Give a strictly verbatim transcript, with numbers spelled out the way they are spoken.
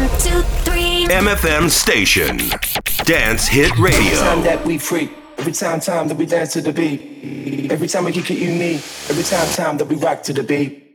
two, three. M F M station. Dance Hit Radio. Every time that we freak, every time, time that we dance to the beat. Every time we kick it, you me. Every time, time that we rock to the beat.